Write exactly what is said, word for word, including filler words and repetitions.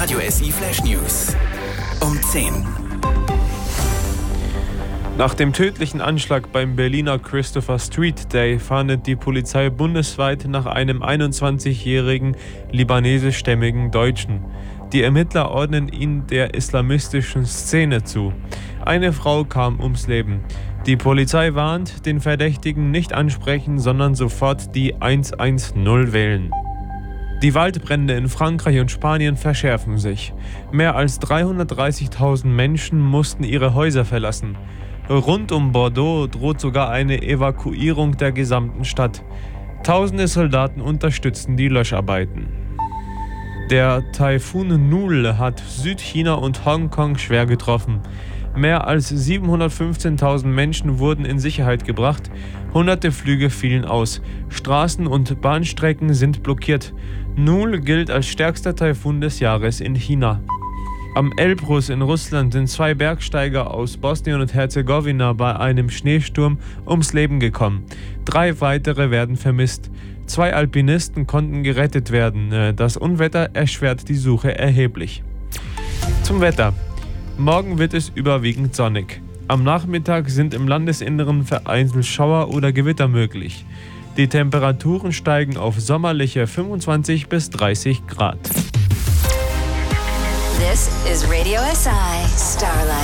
Radio S I Flash News um zehn. Nach dem tödlichen Anschlag beim Berliner Christopher Street Day fahndet die Polizei bundesweit nach einem einundzwanzigjährigen libanesischstämmigen Deutschen. Die Ermittler ordnen ihn der islamistischen Szene zu. Eine Frau kam ums Leben. Die Polizei warnt, den Verdächtigen nicht ansprechen, sondern sofort die hundertzehn wählen. Die Waldbrände in Frankreich und Spanien verschärfen sich. Mehr als dreihundertdreißigtausend Menschen mussten ihre Häuser verlassen. Rund um Bordeaux droht sogar eine Evakuierung der gesamten Stadt. Tausende Soldaten unterstützen die Löscharbeiten. Der Taifun Nul hat Südchina und Hongkong schwer getroffen. Mehr als siebenhundertfünfzehntausend Menschen wurden in Sicherheit gebracht. Hunderte Flüge fielen aus. Straßen und Bahnstrecken sind blockiert. Nul gilt als stärkster Taifun des Jahres in China. Am Elbrus in Russland sind zwei Bergsteiger aus Bosnien und Herzegowina bei einem Schneesturm ums Leben gekommen. Drei weitere werden vermisst. Zwei Alpinisten konnten gerettet werden. Das Unwetter erschwert die Suche erheblich. Zum Wetter. Morgen wird es überwiegend sonnig. Am Nachmittag sind im Landesinneren vereinzelt Schauer oder Gewitter möglich. Die Temperaturen steigen auf sommerliche fünfundzwanzig bis dreißig Grad. This is Radio S I Starlight.